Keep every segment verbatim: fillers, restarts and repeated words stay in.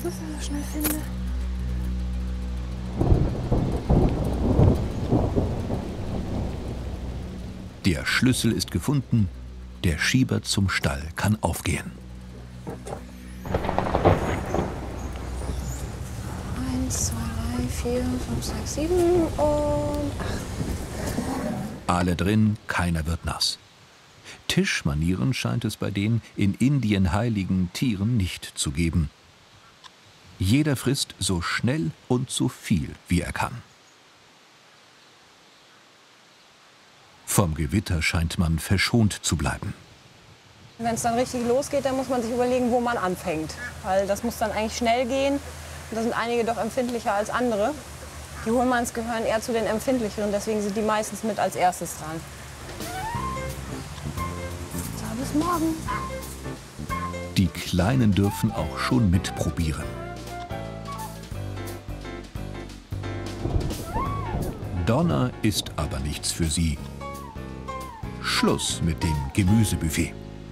Schlüssel so schnell finde. Der Schlüssel ist gefunden, der Schieber zum Stall kann aufgehen. Eins, zwei, drei, vier, fünf, sechs, sieben und acht. Alle drin, keiner wird nass. Tischmanieren scheint es bei den in Indien heiligen Tieren nicht zu geben. Jeder frisst so schnell und so viel, wie er kann. Vom Gewitter scheint man verschont zu bleiben. Wenn es dann richtig losgeht, dann muss man sich überlegen, wo man anfängt. Weil das muss dann eigentlich schnell gehen. Und da sind einige doch empfindlicher als andere. Die Hohlmanns gehören eher zu den empfindlicheren, deswegen sind die meistens mit als erstes dran. So, bis morgen. Die Kleinen dürfen auch schon mitprobieren. Donner ist aber nichts für sie. Schluss mit dem Gemüsebuffet.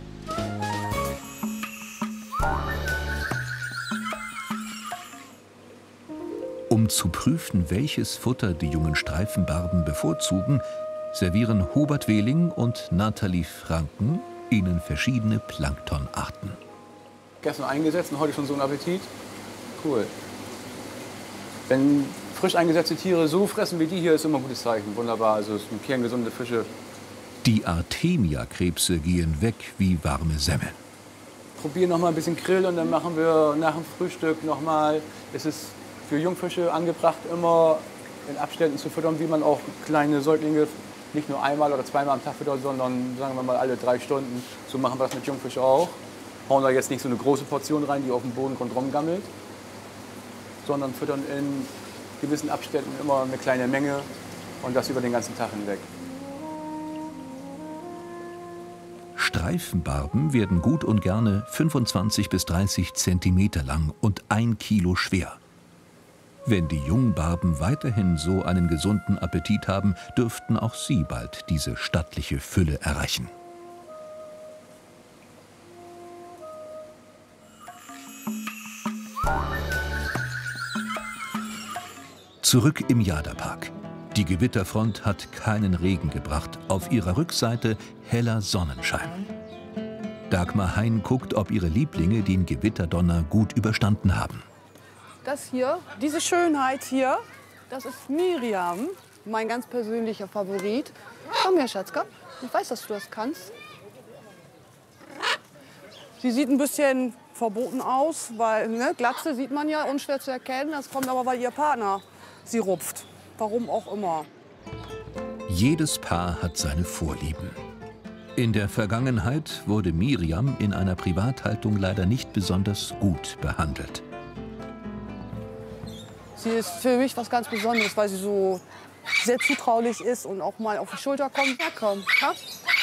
Um zu prüfen, welches Futter die jungen Streifenbarben bevorzugen, servieren Hubert Wehling und Nathalie Franken ihnen verschiedene Planktonarten. Gestern eingesetzt und heute schon so ein Appetit. Cool. Wenn frisch eingesetzte Tiere so fressen wie die hier, ist immer ein gutes Zeichen. Wunderbar, also es sind kerngesunde Fische. Die Artemia-Krebse gehen weg wie warme Semmel. Probieren noch mal ein bisschen Grill und dann machen wir nach dem Frühstück noch mal. Es ist für Jungfische angebracht, immer in Abständen zu füttern, wie man auch kleine Säuglinge nicht nur einmal oder zweimal am Tag füttert, sondern sagen wir mal alle drei Stunden. So machen wir das mit Jungfischen auch. Hauen da jetzt nicht so eine große Portion rein, die auf dem Boden rumgammelt, sondern füttern in gewissen Abständen immer eine kleine Menge und das über den ganzen Tag hinweg. Streifenbarben werden gut und gerne fünfundzwanzig bis dreißig Zentimeter lang und ein Kilo schwer. Wenn die Jungbarben weiterhin so einen gesunden Appetit haben, dürften auch sie bald diese stattliche Fülle erreichen. Zurück im Jada-Park. Die Gewitterfront hat keinen Regen gebracht. Auf ihrer Rückseite heller Sonnenschein. Dagmar Hein guckt, ob ihre Lieblinge den Gewitterdonner gut überstanden haben. Das hier, diese Schönheit hier, das ist Miriam, mein ganz persönlicher Favorit. Komm her, Schatzka. Ich weiß, dass du das kannst. Sie sieht ein bisschen verboten aus, weil ne, Glatze sieht man ja, unschwer zu erkennen. Das kommt aber, weil ihr Partner sie rupft. Warum auch immer. Jedes Paar hat seine Vorlieben. In der Vergangenheit wurde Miriam in einer Privathaltung leider nicht besonders gut behandelt. Sie ist für mich was ganz Besonderes, weil sie so sehr zutraulich ist und auch mal auf die Schulter kommt. Ja, komm, ha?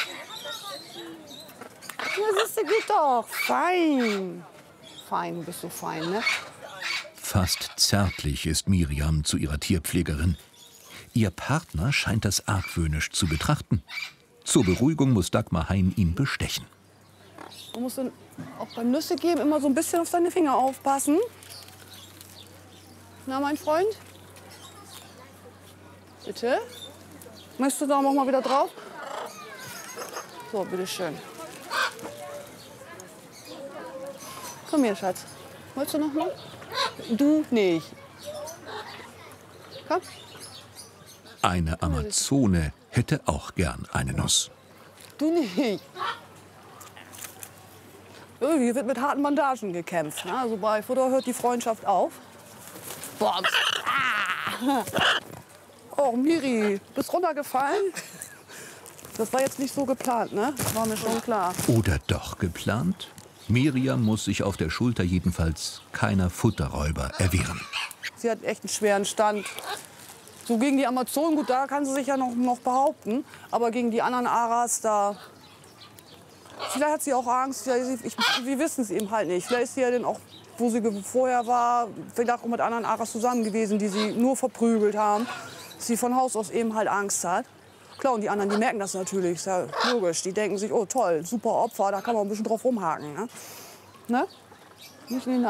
Ja, siehst du, geht doch. Fein. Fein, bist du fein, ne? Fast zärtlich ist Miriam zu ihrer Tierpflegerin. Ihr Partner scheint das argwöhnisch zu betrachten. Zur Beruhigung muss Dagmar Hein ihn bestechen. Man muss dann auch beim Nüsse geben immer so ein bisschen auf seine Finger aufpassen. Na, mein Freund? Bitte? Möchtest du da noch mal wieder drauf? So, bitteschön. Komm her, Schatz. Wolltest du noch mal? Du nicht. Komm. Eine Amazone hätte auch gern eine Nuss. Du nicht. Oh, hier wird mit harten Bandagen gekämpft. Ne? Also bei Futter hört die Freundschaft auf. Boah. Ah. Oh, Miri, bist runtergefallen? Das war jetzt nicht so geplant, ne? Das war mir schon klar. Oder doch geplant? Miriam muss sich auf der Schulter jedenfalls keiner Futterräuber erwehren. Sie hat echt einen schweren Stand. So gegen die Amazonen, gut, da kann sie sich ja noch, noch behaupten. Aber gegen die anderen Aras, da... Vielleicht hat sie auch Angst, ja, sie, ich, wir wissen es eben halt nicht. Vielleicht ist sie ja dann auch, wo sie vorher war, vielleicht auch mit anderen Aras zusammen gewesen, die sie nur verprügelt haben. Dass sie von Haus aus eben halt Angst hat. Klar, und die anderen, die merken das natürlich, ist ja logisch. Die denken sich, oh toll, super Opfer, da kann man ein bisschen drauf rumhaken. Ne? Ne? Nicht in die